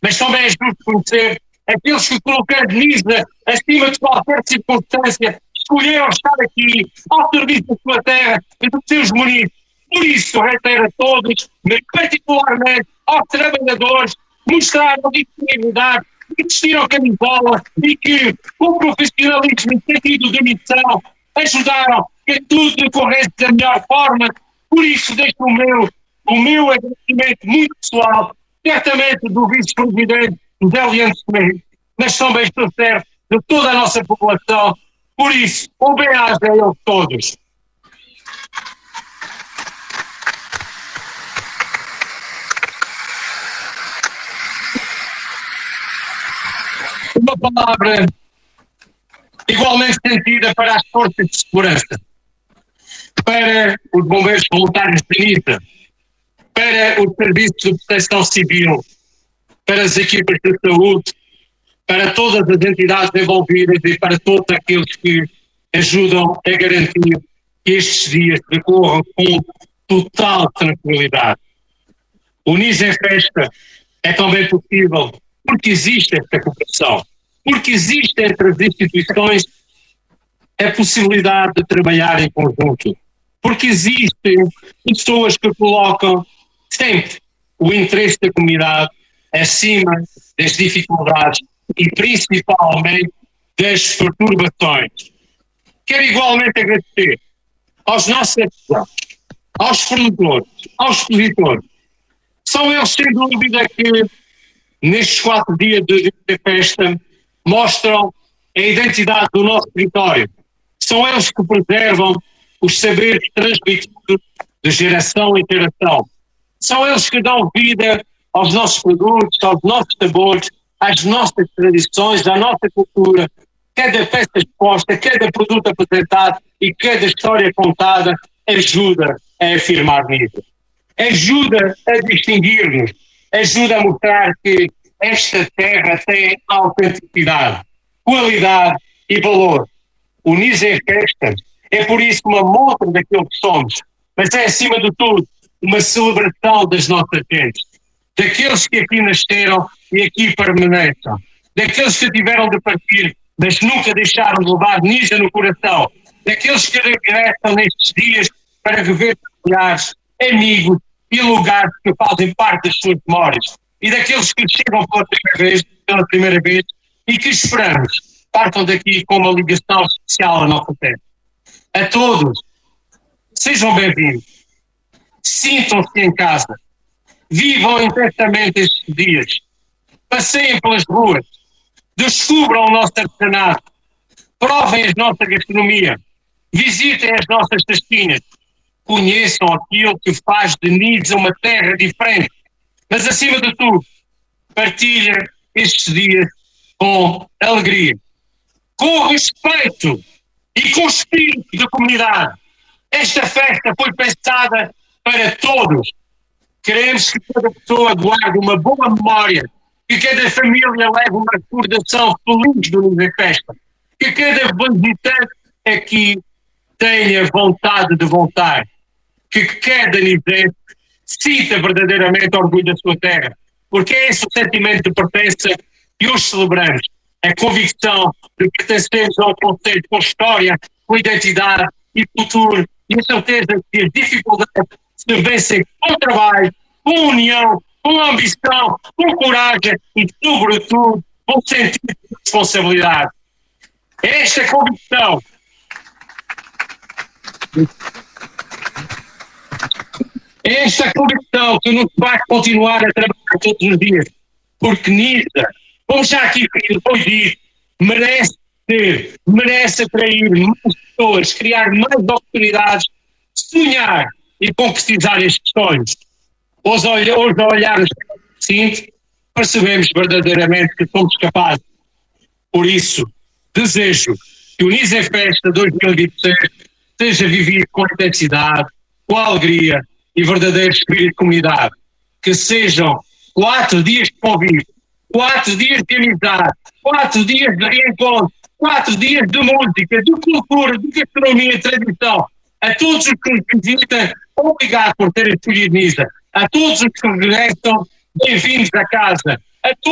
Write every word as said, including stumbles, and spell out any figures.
Mas também é justo conhecer aqueles que, colocando Nisa acima de qualquer circunstância, escolheram estar aqui ao serviço da sua terra e dos seus munícipes. Por isso, reitero a todos, mas particularmente aos trabalhadores, mostraram disponibilidade, que vestiram camisola e que, com profissionalismo e sentido de missão, ajudaram que tudo decorresse da melhor forma. Por isso, deixo o meu, o meu agradecimento muito pessoal, certamente do vice-presidente José Leandro Semedo, mas também estou certo de toda a nossa população. Por isso, o bem-aja a eles todos. Uma palavra igualmente sentida para as forças de segurança, para os bombeiros voluntários de Nisa, para os serviços de proteção civil, para as equipas de saúde, para todas as entidades envolvidas e para todos aqueles que ajudam a garantir que estes dias decorram com total tranquilidade. O Nisa em Festa é também possível porque existe esta cooperação, porque existe entre as instituições a possibilidade de trabalhar em conjunto, porque existem pessoas que colocam sempre o interesse da comunidade acima das dificuldades e principalmente das perturbações. Quero igualmente agradecer aos nossos advogados, aos fornecedores, aos expositores. São eles, sem dúvida, que nestes quatro dias de festa mostram a identidade do nosso território. São eles que preservam os saberes transmitidos de geração em geração. São eles que dão vida aos nossos produtos, aos nossos sabores, às nossas tradições, à nossa cultura. Cada peça exposta, cada produto apresentado e cada história contada ajuda a afirmar nisso. Ajuda a distinguir-nos, ajuda a mostrar que esta terra tem autenticidade, qualidade e valor. O Nisa em Festa é por isso uma mostra daquilo que somos, mas é acima de tudo uma celebração das nossas gentes, daqueles que aqui nasceram e aqui permanecem, daqueles que tiveram de partir, mas nunca deixaram de levar Nisa no coração, daqueles que regressam nestes dias para rever familiares, amigos e lugares que fazem parte das suas memórias, e daqueles que chegam pela primeira vez, pela primeira vez e que esperamos partam daqui com uma ligação especial à nossa terra. A todos, sejam bem-vindos, sintam-se em casa, vivam intensamente estes dias, passeiem pelas ruas, descubram o nosso artesanato, provem a nossa gastronomia, visitem as nossas tasquinhas, conheçam aquilo que faz de Nisa uma terra diferente, mas acima de tudo, partilhem estes dias com alegria, com respeito e com espírito de comunidade. Esta festa foi pensada para todos. Queremos que cada pessoa guarde uma boa memória, que cada família leve uma recordação feliz do Nisa em Festa, que cada visitante aqui tenha vontade de voltar, que cada nisense sinta verdadeiramente orgulho da sua terra, porque é esse o sentimento de pertença que hoje celebramos, a convicção de que pertencemos a um conceito com história, com identidade e cultura, e a certeza de que as dificuldades se vencem com trabalho, com união, com ambição, com coragem e, sobretudo, com sentido de responsabilidade. É esta convicção É esta convicção que nos faz continuar a trabalhar todos os dias, porque Nisa, como já aqui foi dito, merece ter, merece atrair mais pessoas, criar mais oportunidades, sonhar e concretizar estes sonhos. Hoje, hoje ao olhar os seguintes, percebemos verdadeiramente que somos capazes. Por isso, desejo que o Nisa em Festa dois mil e vinte e seis seja vivido com intensidade, com alegria e verdadeiro espírito de comunidade. Que sejam quatro dias de convívio, quatro dias de amizade, quatro dias de reencontro, quatro dias de música, de cultura, de gastronomia e tradição. A todos os que nos visitam, obrigado por terem escolhido Nisa. A todos os que regressam, bem-vindos a casa. A todos